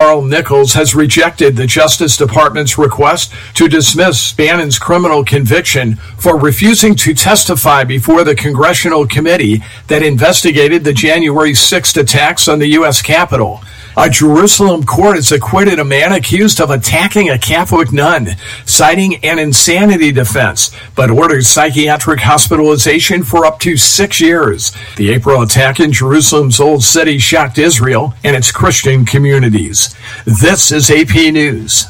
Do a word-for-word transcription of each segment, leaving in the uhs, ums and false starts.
Carl Nichols has rejected the Justice Department's request to dismiss Bannon's criminal conviction for refusing to testify before the congressional committee that investigated the January sixth attacks on the U S Capitol. A Jerusalem court has acquitted a man accused of attacking a Catholic nun, citing an insanity defense, but ordered psychiatric hospitalization for up to six years. The April attack in Jerusalem's Old City shocked Israel and its Christian communities. This is A P News.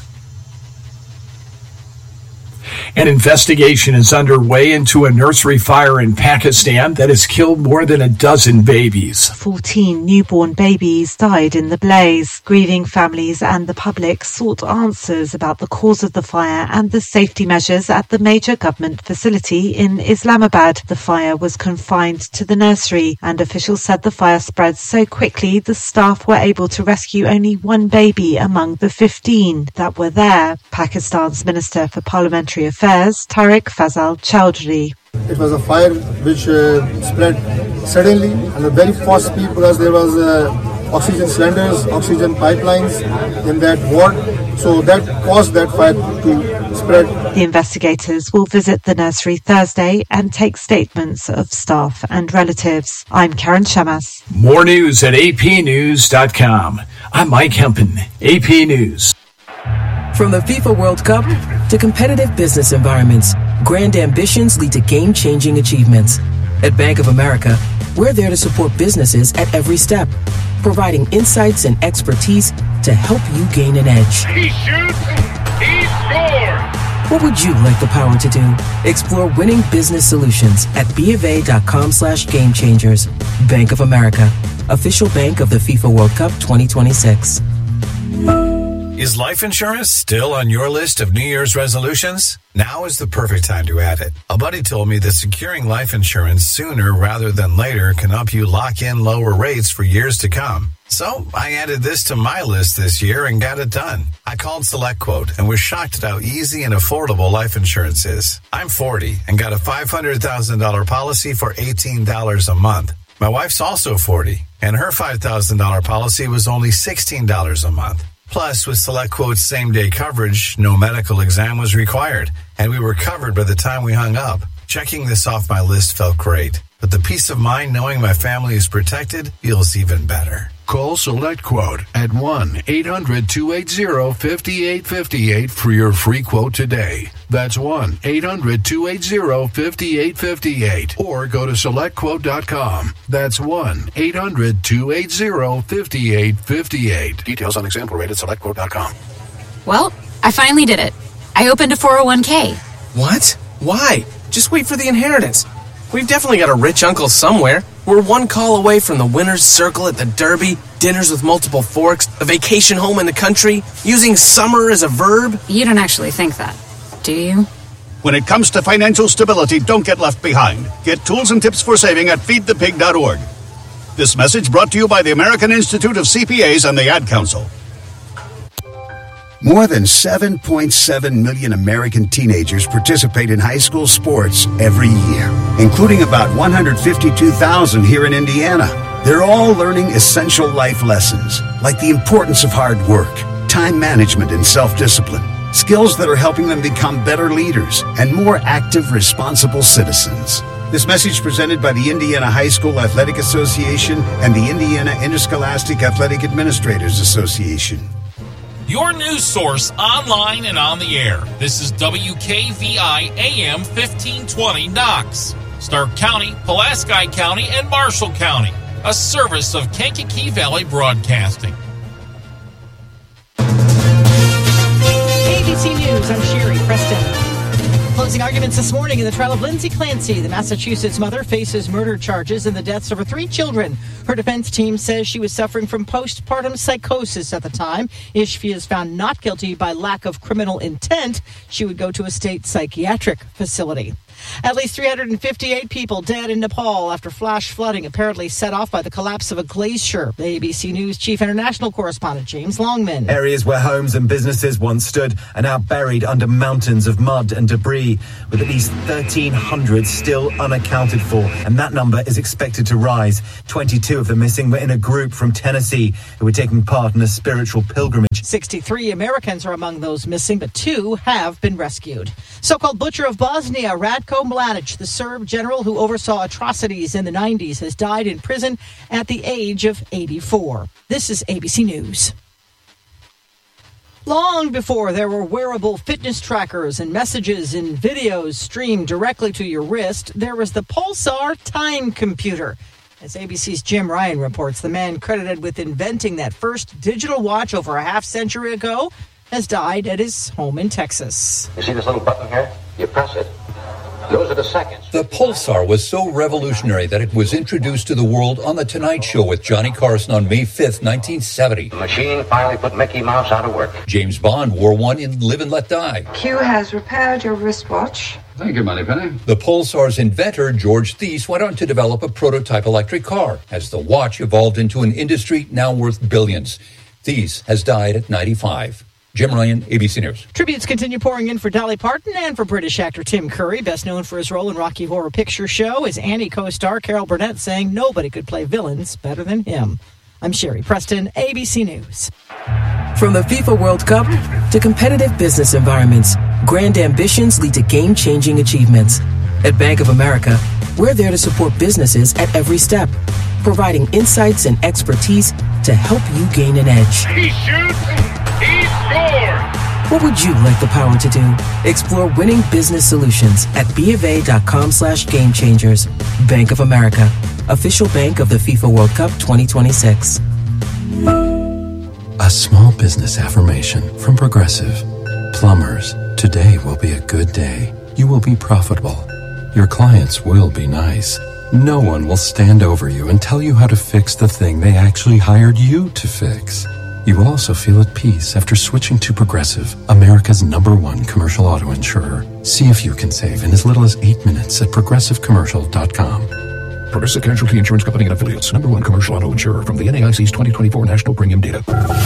An investigation is underway into a nursery fire in Pakistan that has killed more than a dozen babies. fourteen newborn babies died in the blaze. Grieving families and the public sought answers about the cause of the fire and the safety measures at the major government facility in Islamabad. The fire was confined to the nursery, and officials said the fire spread so quickly the staff were able to rescue only one baby among the fifteen that were there. Pakistan's Minister for Parliamentary Affairs, Tariq Fazal Chowdhury. It was a fire which uh, spread suddenly and a very fast speed because there was uh, oxygen cylinders, oxygen pipelines in that ward. So that caused that fire to spread. The investigators will visit the nursery Thursday and take statements of staff and relatives. I'm Karen Shamas. More news at A P news dot com. I'm Mike Hempen, A P News. From the FIFA World Cup to competitive business environments, grand ambitions lead to game-changing achievements. At Bank of America, we're there to support businesses at every step, providing insights and expertise to help you gain an edge. He shoots, he scores! What would you like the power to do? Explore winning business solutions at BofA.com slash game changers. Bank of America, official bank of the FIFA World Cup twenty twenty-six. Is life insurance still on your list of New Year's resolutions? Now is the perfect time to add it. A buddy told me that securing life insurance sooner rather than later can help you lock in lower rates for years to come. So I added this to my list this year and got it done. I called SelectQuote and was shocked at how easy and affordable life insurance is. I'm forty and got a five hundred thousand dollars policy for eighteen dollars a month. My wife's also forty, and her five thousand dollars policy was only sixteen dollars a month. Plus, with SelectQuote's same-day coverage, no medical exam was required, and we were covered by the time we hung up. Checking this off my list felt great, but the peace of mind knowing my family is protected feels even better. Call SelectQuote at one eight hundred two eight zero five eight five eight for your free quote today. That's one eight hundred two eight zero five eight five eight. Or go to select quote dot com. That's one eight hundred two eight zero five eight five eight. Details on example rate at select quote dot com. Well, I finally did it. I opened a four oh one k. What? Why? Just wait for the inheritance. We've definitely got a rich uncle somewhere. We're one call away from the winner's circle at the Derby, dinners with multiple forks, a vacation home in the country, using summer as a verb. You don't actually think that, do you? When it comes to financial stability, don't get left behind. Get tools and tips for saving at feed the pig dot org. This message brought to you by the American Institute of C P As and the Ad Council. More than seven point seven million American teenagers participate in high school sports every year, including about one hundred fifty-two thousand here in Indiana. They're all learning essential life lessons, like the importance of hard work, time management, and self-discipline, skills that are helping them become better leaders and more active, responsible citizens. This message presented by the Indiana High School Athletic Association and the Indiana Interscholastic Athletic Administrators Association. Your news source online and on the air. This is W K V I A M fifteen twenty Knox, Stark County, Pulaski County, and Marshall County. A service of Kankakee Valley Broadcasting. A B C News, I'm Sherry Preston. Closing arguments this morning in the trial of Lindsay Clancy. The Massachusetts mother faces murder charges in the deaths of her three children. Her defense team says she was suffering from postpartum psychosis at the time. If she is found not guilty by lack of criminal intent, she would go to a state psychiatric facility. At least three hundred fifty-eight people dead in Nepal after flash flooding apparently set off by the collapse of a glacier. The A B C News Chief International Correspondent James Longman. Areas where homes and businesses once stood are now buried under mountains of mud and debris, with at least thirteen hundred still unaccounted for, and that number is expected to rise. twenty-two of the missing were in a group from Tennessee who were taking part in a spiritual pilgrimage. sixty-three Americans are among those missing, but two have been rescued. So-called Butcher of Bosnia, Ratko Mladic, the Serb general who oversaw atrocities in the nineties, has died in prison at the age of eighty-four. This is A B C News. Long before there were wearable fitness trackers and messages and videos streamed directly to your wrist, there was the Pulsar time computer. As A B C's Jim Ryan reports, the man credited with inventing that first digital watch over a half century ago has died at his home in Texas. You see this little button here? You press it. Those are the seconds. The Pulsar was so revolutionary that it was introduced to the world on The Tonight Show with Johnny Carson on May fifth, nineteen seventy. The machine finally put Mickey Mouse out of work. James Bond wore one in Live and Let Die. Q has repaired your wristwatch. Thank you, Moneypenny. The Pulsar's inventor, George Thies, went on to develop a prototype electric car as the watch evolved into an industry now worth billions. Thies has died at ninety-five. Jim Ryan, A B C News. Tributes continue pouring in for Dolly Parton and for British actor Tim Curry, best known for his role in Rocky Horror Picture Show, is Annie co-star Carol Burnett saying nobody could play villains better than him. I'm Sherry Preston, A B C News. From the FIFA World Cup to competitive business environments, grand ambitions lead to game-changing achievements. At Bank of America, we're there to support businesses at every step, providing insights and expertise to help you gain an edge. He shoots, he scores! What would you like the power to do? Explore winning business solutions at BofA.com slash game changers. Bank of America, official bank of the FIFA World Cup twenty twenty-six. A small business affirmation from Progressive. Plumbers, today will be a good day. You will be profitable. Your clients will be nice. No one will stand over you and tell you how to fix the thing they actually hired you to fix. You will also feel at peace after switching to Progressive, America's number one commercial auto insurer. See if you can save in as little as eight minutes at progressive commercial dot com. Progressive Casualty Insurance Company and Affiliates, number one commercial auto insurer from the N A I C's twenty twenty-four National Premium Data.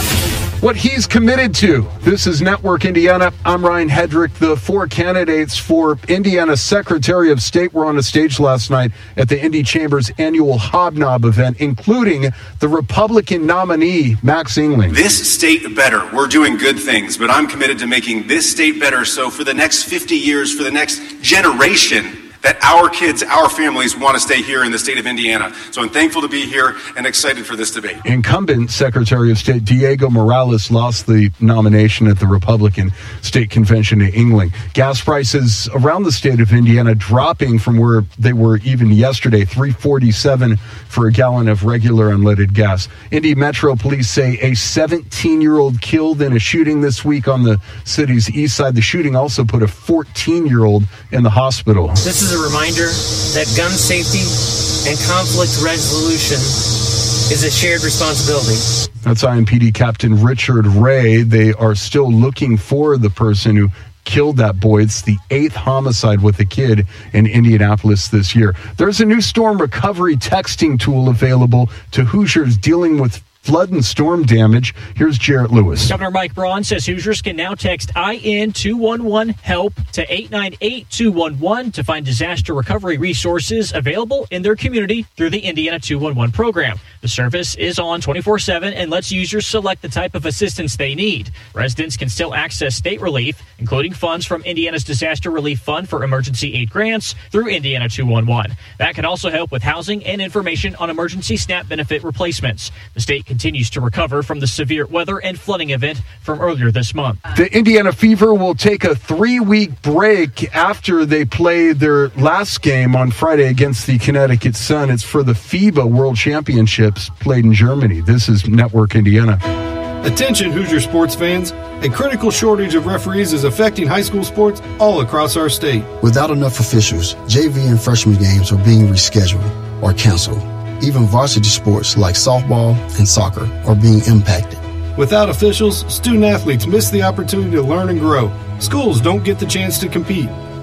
What he's committed to. This is Network Indiana. I'm Ryan Hedrick. The four candidates for Indiana Secretary of State were on a stage last night at the Indy Chamber's annual Hobnob event, including the Republican nominee, Max Engling. This state better. We're doing good things, but I'm committed to making this state better so for the next fifty years, for the next generation, that our kids, our families want to stay here in the state of Indiana. So I'm thankful to be here and excited for this debate. Incumbent Secretary of State Diego Morales lost the nomination at the Republican State Convention in Engling. Gas prices around the state of Indiana dropping from where they were even yesterday, three forty-seven for a gallon of regular unleaded gas. Indy Metro Police say a seventeen-year-old killed in a shooting this week on the city's east side. The shooting also put a fourteen-year-old in the hospital. This is a reminder that gun safety and conflict resolution is a shared responsibility. That's I M P D Captain Richard Ray. They are still looking for the person who killed that boy. It's the eighth homicide with a kid in Indianapolis this year. There's a new storm recovery texting tool available to Hoosiers dealing with flood and storm damage. Here's Jarrett Lewis. Governor Mike Braun says Hoosiers can now text I N two one one HELP to eight nine eight two one one to find disaster recovery resources available in their community through the Indiana two one one program. The service is on twenty-four seven and lets users select the type of assistance they need. Residents can still access state relief, including funds from Indiana's Disaster Relief Fund for emergency aid grants through Indiana two one one. That can also help with housing and information on emergency SNAP benefit replacements. The state continues to recover from the severe weather and flooding event from earlier this month. The Indiana Fever will take a three-week break after they play their last game on Friday against the Connecticut Sun. It's for the FIBA World Championships played in Germany. This is Network Indiana. Attention Hoosier sports fans. A critical shortage of referees is affecting high school sports all across our state. Without enough officials, J V and freshman games are being rescheduled or canceled. Even varsity sports like softball and soccer are being impacted. Without officials, student athletes miss the opportunity to learn and grow. Schools don't get the chance to compete.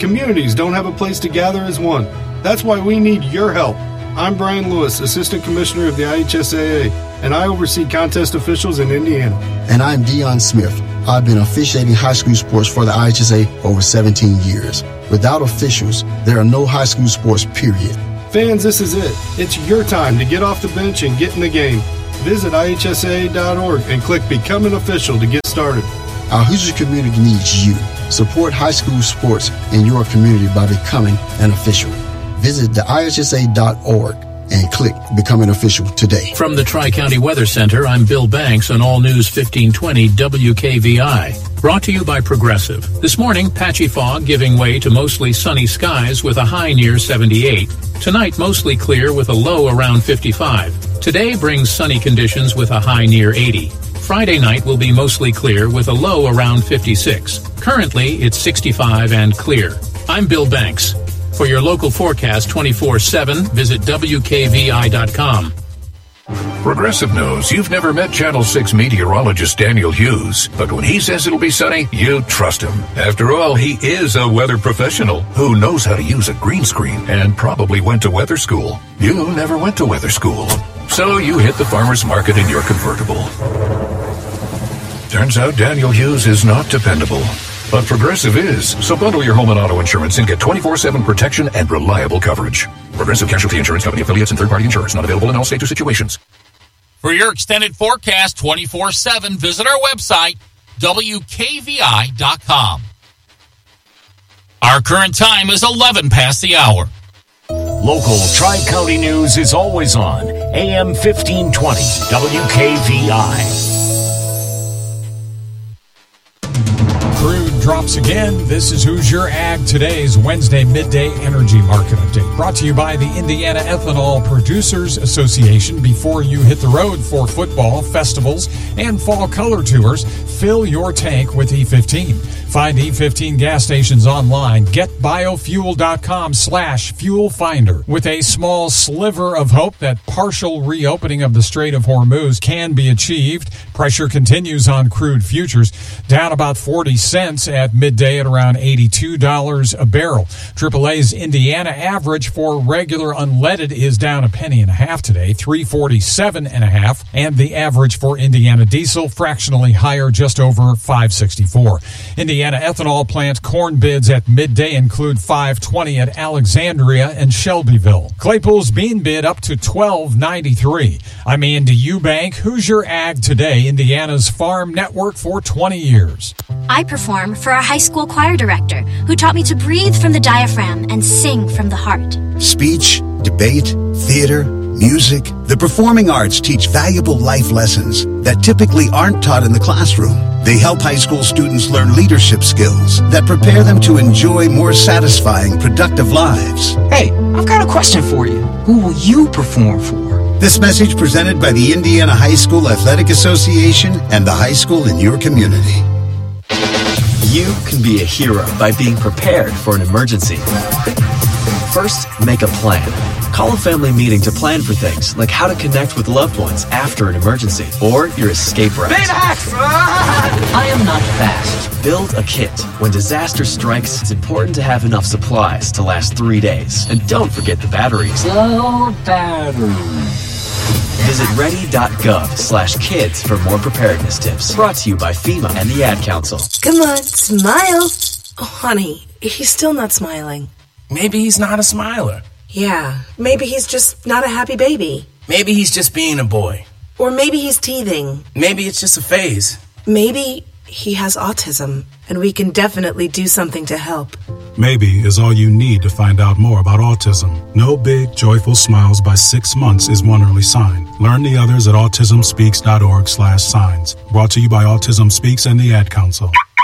communities don't have a place to gather as one. That's why we need your help. I'm Brian Lewis, Assistant Commissioner of the I H S A A, and I oversee contest officials in Indiana. And I'm Dion Smith. I've been officiating high school sports for the I H S A for over seventeen years. Without officials, there are no high school sports, period. Fans, this is it. It's your time to get off the bench and get in the game. Visit I H S A A dot org and click Become an Official to get started. Our Hoosier community needs you. Support high school sports in your community by becoming an official. Visit the I H S A dot org and click Become an Official today. From the Tri-County Weather Center, I'm Bill Banks on All News fifteen twenty W K V I. Brought to you by Progressive. This morning, patchy fog giving way to mostly sunny skies with a high near seventy-eight. Tonight, mostly clear with a low around fifty-five. Today brings sunny conditions with a high near eighty. Friday night will be mostly clear with a low around fifty-six. Currently, it's sixty-five and clear. I'm Bill Banks. For your local forecast twenty-four seven, visit W K V I dot com. Progressive knows you've never met Channel six meteorologist Daniel Hughes, but when he says it'll be sunny, you trust him. After all, he is a weather professional who knows how to use a green screen and probably went to weather school. You never went to weather school, so you hit the farmer's market in your convertible. Turns out Daniel Hughes is not dependable. But Progressive is. So bundle your home and auto insurance and get twenty-four seven protection and reliable coverage. Progressive Casualty Insurance Company affiliates and third-party insurers. Not available in all states or situations. For your extended forecast twenty-four seven, visit our website, W K V I dot com. Our current time is eleven past the hour. Local Tri-County news is always on. A M fifteen twenty W K V I. Crude drops again. This is Hoosier Ag Today's Wednesday midday energy market update. Brought to you by the Indiana Ethanol Producers Association. Before you hit the road for football, festivals, and fall color tours, fill your tank with E fifteen. Find E fifteen gas stations online. Get biofuel dot com slash fuel finder. With a small sliver of hope that partial reopening of the Strait of Hormuz can be achieved, pressure continues on crude futures, down about forty cents at midday at around eighty-two dollars a barrel. triple A's Indiana average for regular unleaded is down a penny and a half today, three forty-seven and a half, and the average for Indiana diesel fractionally higher, just over five sixty-four. Indiana ethanol plant corn bids at midday include five twenty at Alexandria and Shelbyville. Claypool's bean bid up to twelve ninety-three. I'm Andy Eubank, Hoosier Ag Today, Indiana's farm network for twenty years. I perform for a high school choir director who taught me to breathe from the diaphragm and sing from the heart. Speech, debate, theater, music. The performing arts teach valuable life lessons that typically aren't taught in the classroom. They help high school students learn leadership skills that prepare them to enjoy more satisfying, productive lives. Hey, I've got a question for you. Who will you perform for? This message presented by the Indiana High School Athletic Association and the high school in your community. You can be a hero by being prepared for an emergency. First, make a plan. Call a family meeting to plan for things like how to connect with loved ones after an emergency or your escape route. I am not fast. Build a kit. When disaster strikes, it's important to have enough supplies to last three days. And don't forget the batteries. No batteries. Visit ready.gov slash kids for more preparedness tips. Brought to you by FEMA and the Ad Council. Come on, smile. Oh, honey, he's still not smiling. Maybe he's not a smiler. Yeah, maybe he's just not a happy baby. Maybe he's just being a boy. Or maybe he's teething. Maybe it's just a phase. Maybe he has autism, and we can definitely do something to help. Maybe is all you need to find out more about autism. No big, joyful smiles by six months is one early sign. Learn the others at autism speaks dot org slash signs. Brought to you by Autism Speaks and the Ad Council.